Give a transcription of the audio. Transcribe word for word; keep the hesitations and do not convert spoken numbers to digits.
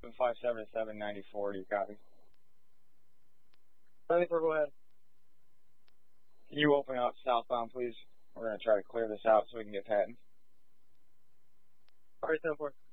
five seven seven ninety four, you copy? seven four, go ahead. Can you open up southbound, please? We're going to try to clear this out so we can get Patton. All right, seven four.